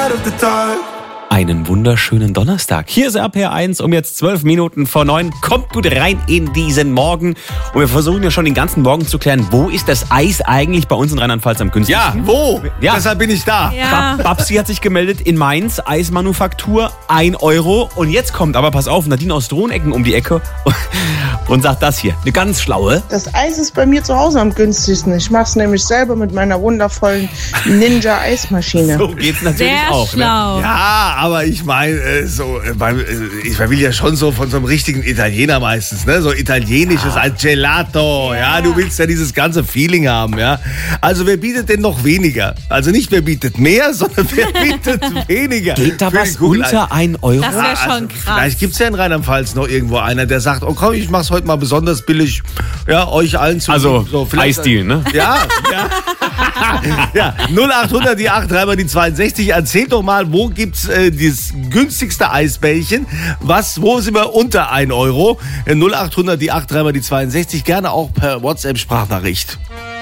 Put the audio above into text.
Einen wunderschönen Donnerstag. Hier ist RPR1 um jetzt 12 Minuten vor 9. Kommt gut rein in diesen Morgen. Und wir versuchen ja schon den ganzen Morgen zu klären, wo ist das Eis eigentlich bei uns in Rheinland-Pfalz am günstigsten? Ja, wo? Ja. Deshalb bin ich da. Ja. Babsi hat sich gemeldet in Mainz, Eismanufaktur, 1 Euro. Und jetzt kommt aber, pass auf, Nadine aus Drohnecken um die Ecke und sagt das hier, eine ganz schlaue. Das Eis ist bei mir zu Hause am günstigsten. Ich mache es nämlich selber mit meiner wundervollen Ninja-Eismaschine. So geht's natürlich Sehr auch. Ne? schlau. Ja, aber ich meine, ich will ja schon so von so einem richtigen Italiener meistens, ne? So italienisches als Gelato, ja. Du willst ja dieses ganze Feeling haben, ja. Also wer bietet denn noch weniger? Also nicht wer bietet mehr, sondern wer bietet weniger? Geht da Für was die Kugel unter 1 Euro? Das wäre schon krass. Vielleicht gibt es ja in Rheinland-Pfalz noch irgendwo einer, der sagt, oh komm, ich mach's heute mal besonders billig, ja, euch allen zu. Also so, vielleicht- Eisdeal, ne? Ja, ja. Ja, 0800 die 8, dreimal die 62. Erzählt doch mal, wo gibt's das günstigste Eisbällchen? Wo sind wir unter 1 Euro? 0800 die 8, dreimal die 62. Gerne auch per WhatsApp-Sprachnachricht.